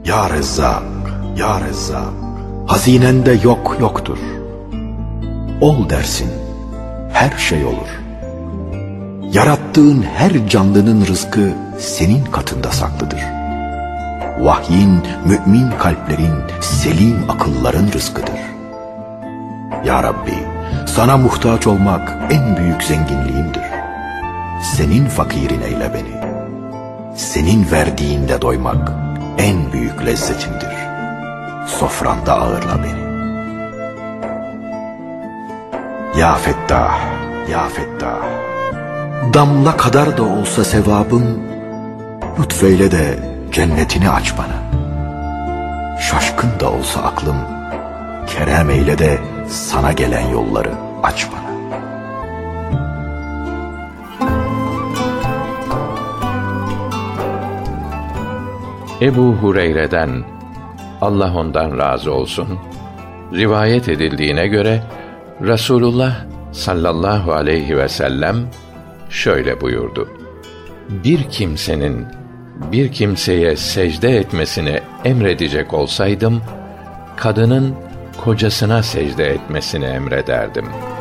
Ya Rezzak, Ya Rezzak, hazinende yok yoktur. Ol dersin, her şey olur. Yarattığın her canlının rızkı senin katında saklıdır. Vahyin, mümin kalplerin, selim akılların rızkıdır. Ya Rabbi, sana muhtaç olmak en büyük zenginliğimdir. Senin fakirin eyle beni. Senin verdiğinde doymak en büyük lezzetimdir. Sofranda ağırla beni. Ya Fettah, Ya Fettah, damla kadar da olsa sevabın, lütfeyle de cennetini aç bana. Şaşkın da olsa aklım, kerem eyle de sana gelen yolları aç bana. Ebu Hureyre'den, Allah ondan razı olsun, rivayet edildiğine göre Resulullah sallallahu aleyhi ve sellem şöyle buyurdu: Bir kimsenin bir kimseye secde etmesini emredecek olsaydım, kadının kocasına secde etmesini emrederdim.